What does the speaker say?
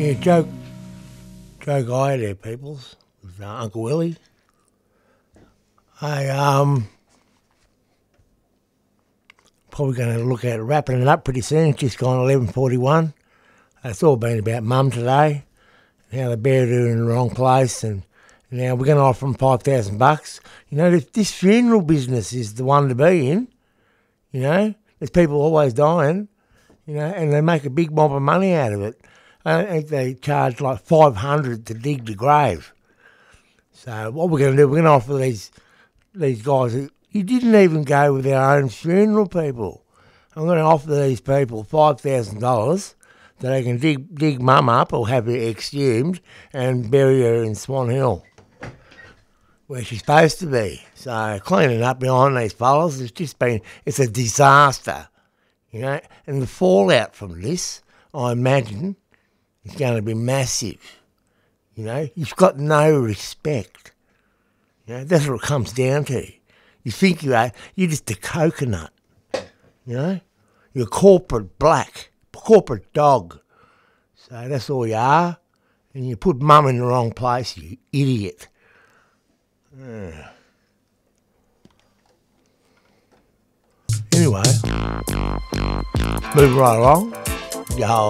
Yeah, Joe Guy there, peoples, with Uncle Willie. I probably going to look at wrapping it up pretty soon. It's just gone 11:41. It's all been about Mum today, and how they buried her in the wrong place, and now we're going to offer them $5,000. You know, this funeral business is the one to be in. You know, there's people always dying. You know, and they make a big mob of money out of it. I think they charge like $500 to dig the grave. So what we're going to do, we're going to offer these guys who you didn't even go with their own funeral people. I'm going to offer these people $5,000 so they can dig Mum up or have her exhumed and bury her in Swan Hill, where she's supposed to be. So cleaning up behind these fellas, it's a disaster, you know. And the fallout from this, I imagine, is going to be massive. You know, you've got no respect. You know, that's what it comes down to. You think you're just a coconut. You know, you're a corporate dog. So that's all you are. And you put Mum in the wrong place, you idiot. Anyway, move right along. Yo.